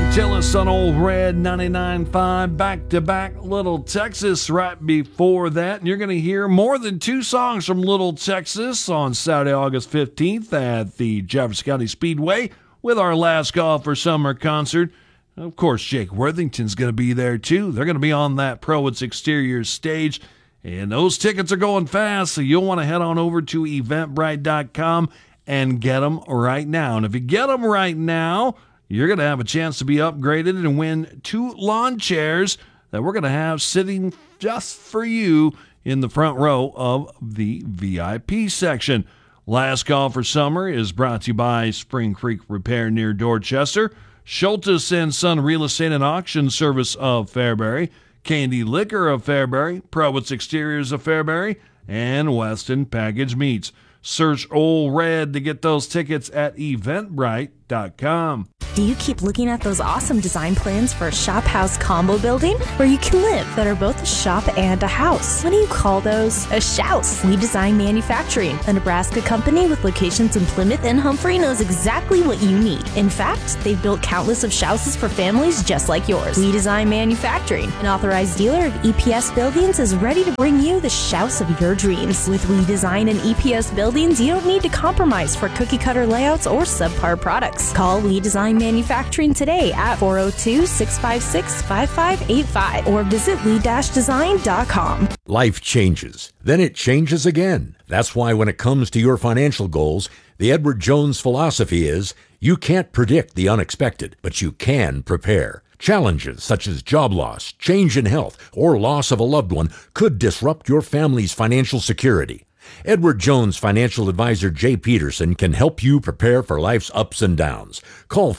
Tillis on Old Red 99.5, back-to-back Little Texas right before that. And you're going to hear more than two songs from Little Texas on Saturday, August 15th at the Jefferson County Speedway with our Last Call for Summer concert. Of course, Jake Worthington's going to be there too. They're going to be on that Prowood's Exterior stage, and those tickets are going fast, so you'll want to head on over to Eventbrite.com and get them right now. And if you get them right now, you're going to have a chance to be upgraded and win 2 lawn chairs that we're going to have sitting just for you in the front row of the VIP section. Last Call for Summer is brought to you by Spring Creek Repair near Dorchester, Schultes & Son Real Estate and Auction Service of Fairbury, Candy Liquor of Fairbury, Prowood's Exteriors of Fairbury, and Weston Package Meats. Search Old Red to get those tickets at Eventbrite.com. Do you keep looking at those awesome design plans for a shop house combo building where you can live that are both a shop and a house? What do you call those? A shouse. We Design Manufacturing, a Nebraska company with locations in Plymouth and Humphrey, knows exactly what you need. In fact, they've built countless of shouses for families just like yours. We Design Manufacturing, an authorized dealer of EPS buildings, is ready to bring you the shouse of your dreams. With We Design and EPS buildings, you don't need to compromise for cookie cutter layouts or subpar products. Call We Design Manufacturing today at 402-656-5585 or visit we-design.com. Life changes, then it changes again. That's why when it comes to your financial goals, the Edward Jones philosophy is you can't predict the unexpected, but you can prepare. Challenges such as job loss, change in health, or loss of a loved one could disrupt your family's financial security. Edward Jones financial advisor Jay Peterson can help you prepare for life's ups and downs. Call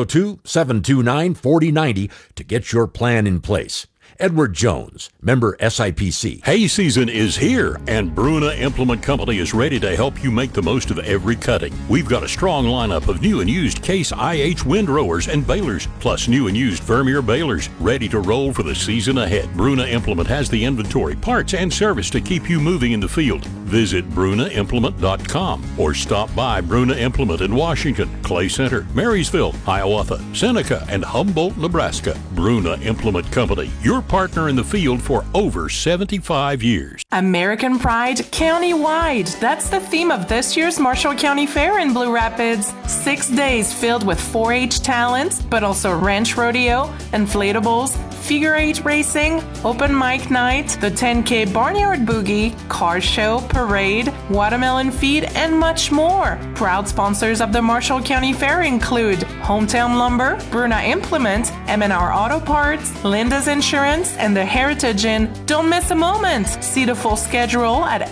402-729-4090 to get your plan in place. Edward Jones, member SIPC. Hay season is here, and Bruna Implement Company is ready to help you make the most of every cutting. We've got a strong lineup of new and used Case IH windrowers and balers, plus new and used Vermeer balers, ready to roll for the season ahead. Bruna Implement has the inventory, parts, and service to keep you moving in the field. Visit brunaimplement.com or stop by Bruna Implement in Washington, Clay Center, Marysville, Hiawatha, Seneca, and Humboldt, Nebraska. Bruna Implement Company, your partner in the field for over 75 years. American Pride county-wide. That's the theme of this year's Marshall County Fair in Blue Rapids. 6 days filled with 4-H talents, but also ranch rodeo, inflatables, figure 8 racing, open mic night, the 10K Barnyard Boogie, car show, parade, watermelon feed, and much more. Proud sponsors of the Marshall County Fair include Hometown Lumber, Bruna Implement, M&R Auto Parts, Linda's Insurance, and the Heritage Inn. Don't miss a moment. See the full schedule at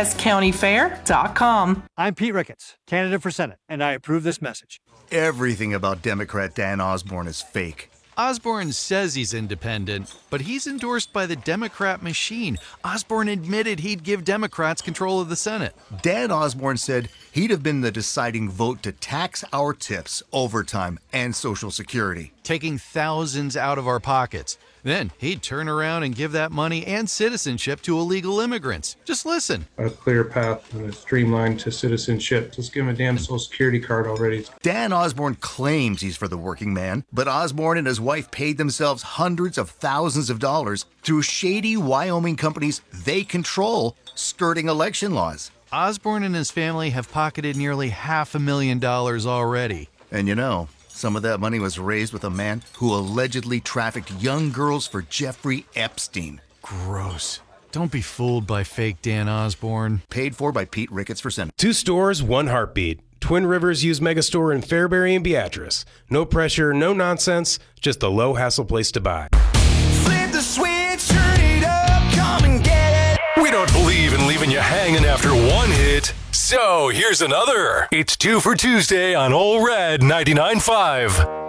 mscountyfair.com. I'm Pete Ricketts, candidate for Senate, and I approve this message. Everything about Democrat Dan Osborne is fake. Osborne says he's independent, but he's endorsed by the Democrat machine. Osborne admitted he'd give Democrats control of the Senate. Dan Osborne said he'd have been the deciding vote to tax our tips, overtime, and Social Security, taking thousands out of our pockets. Then he'd turn around and give that money and citizenship to illegal immigrants. Just listen. A clear path and a streamline to citizenship. Just give him a damn Social Security card already. Dan Osborne claims he's for the working man, but Osborne and his wife paid themselves hundreds of thousands of dollars through shady Wyoming companies they control, skirting election laws. Osborne and his family have pocketed nearly $500,000 already. And you know, some of that money was raised with a man who allegedly trafficked young girls for Jeffrey Epstein. Gross. Don't be fooled by fake Dan Osborne. Paid for by Pete Ricketts for Senate. 2 stores, 1 heartbeat. Twin Rivers Used Megastore in Fairbury and Beatrice. No pressure, no nonsense, just a low-hassle place to buy. Flip the switch, turn it up, come and get it. We don't believe in leaving you hanging after one hit. So here's another. It's 2 for Tuesday on Old Red 99.5.